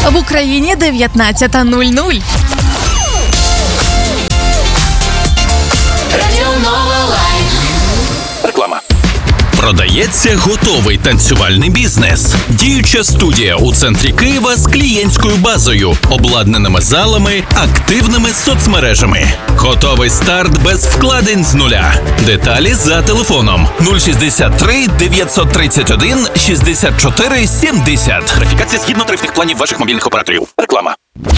В Україні 19:00. Реклама. Продається готовий танцювальний бізнес. Діюча студія у центрі Києва з клієнтською базою, обладнаними залами, активними соцмережами. Готовий старт без вкладень з нуля. Деталі за телефоном 063 931 64 70. Верифікація згідно тарифних планів ваших мобільних операторів. Реклама.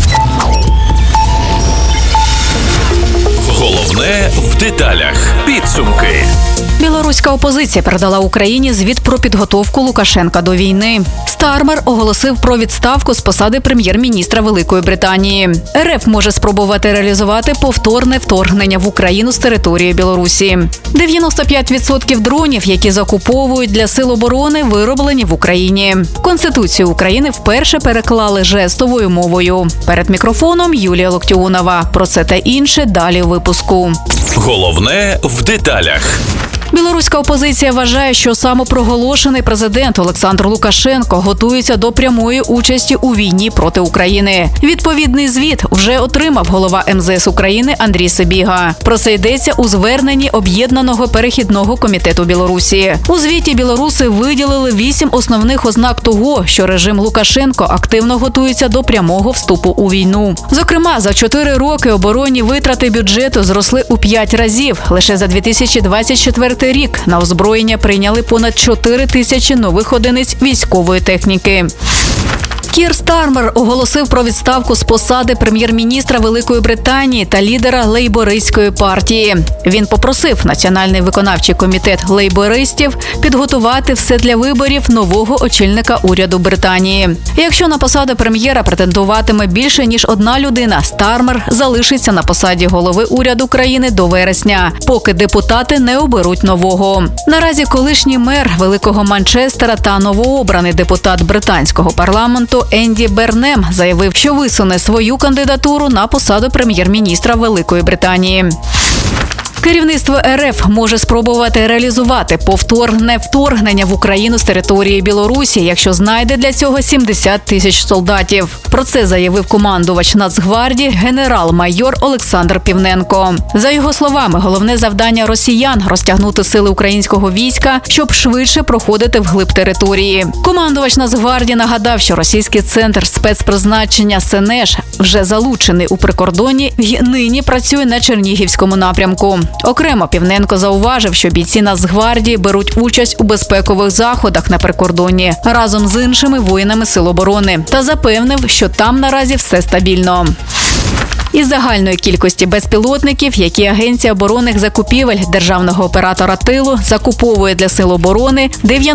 Головне в деталях. Підсумки. Білоруська опозиція передала Україні звіт про підготовку Лукашенка до війни. Стармер оголосив про відставку з посади прем'єр-міністра Великої Британії. РФ може спробувати реалізувати повторне вторгнення в Україну з території Білорусі. 95% дронів, які закуповують для сил оборони, вироблені в Україні. Конституцію України вперше переклали жестовою мовою. Перед мікрофоном Юлія Локтіонова. Про це та інше далі у випуску. Головне в деталях. Білоруська опозиція вважає, що самопроголошений президент Олександр Лукашенко готується до прямої участі у війні проти України. Відповідний звіт вже отримав голова МЗС України Андрій Сибіга. Про це йдеться у зверненні Об'єднаного перехідного комітету Білорусі. У звіті білоруси виділили 8 основних ознак того, що режим Лукашенко активно готується до прямого вступу у війну. Зокрема, за 4 роки оборонні витрати бюджету зросли у 5 разів. Лише за 2024 рік на озброєння прийняли понад 4 тисячі нових одиниць військової техніки. Кір Стармер оголосив про відставку з посади прем'єр-міністра Великої Британії та лідера лейбористської партії. Він попросив Національний виконавчий комітет лейбористів підготувати все для виборів нового очільника уряду Британії. Якщо на посаду прем'єра претендуватиме більше ніж одна людина, Стармер залишиться на посаді голови уряду країни до вересня, поки депутати не оберуть нового. Наразі колишній мер Великого Манчестера та новообраний депутат британського парламенту Енді Бернем заявив, що висуне свою кандидатуру на посаду прем'єр-міністра Великої Британії. Керівництво РФ може спробувати реалізувати повторне вторгнення в Україну з території Білорусі, якщо знайде для цього 70 тисяч солдатів. Про це заявив командувач Нацгвардії генерал-майор Олександр Півненко. За його словами, головне завдання росіян – розтягнути сили українського війська, щоб швидше проходити вглиб території. Командувач Нацгвардії нагадав, що російський центр спецпризначення «Сенеш» вже залучений у прикордонні і нині працює на Чернігівському напрямку. Окремо Півненко зауважив, що бійці Нацгвардії беруть участь у безпекових заходах на прикордонні разом з іншими воїнами Сил оборони та запевнив, що там наразі все стабільно. Із загальної кількості безпілотників, які Агенція оборонних закупівель державного оператора тилу закуповує для Сил оборони,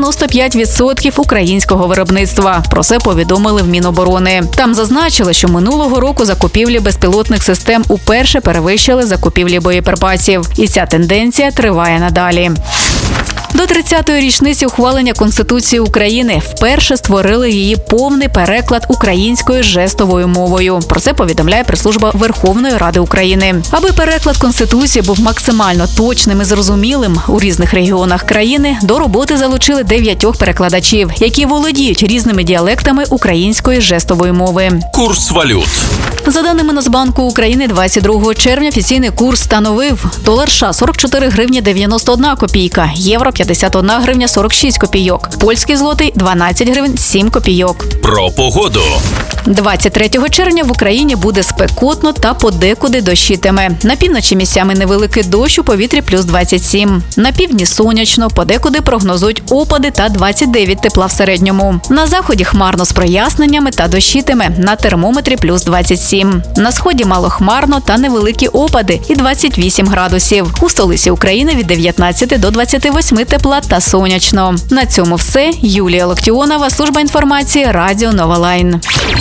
95% українського виробництва. Про це повідомили в Міноборони. Там зазначили, що минулого року закупівлі безпілотних систем уперше перевищили закупівлі боєприпасів. І ця тенденція триває надалі. До 30-ї річниці ухвалення Конституції України вперше створили її повний переклад українською жестовою мовою. Про це повідомляє прес-служба Верховної Ради України. Аби переклад Конституції був максимально точним і зрозумілим у різних регіонах країни, до роботи залучили 9 перекладачів, які володіють різними діалектами української жестової мови. Курс валют. За даними Нацбанку України, 22 червня офіційний курс становив: долар США – 44 гривні 91 копійка, євро – 51 гривня 46 копійок, польський злотий – 12 гривень 7 копійок. Про погоду. 23 червня в Україні буде спекотно та подекуди дощитиме. На півночі місцями невеликий дощ, у повітрі плюс 27. На півдні сонячно, подекуди прогнозують опади та 29 тепла в середньому. На заході хмарно з проясненнями та дощитиме, на термометрі плюс 27. На сході малохмарно та невеликі опади і 28 градусів. У столиці України від 19 до 28 тепла та сонячно. На цьому все. Юлія Локтіонова, служба інформації, Радіо Нова Лайн.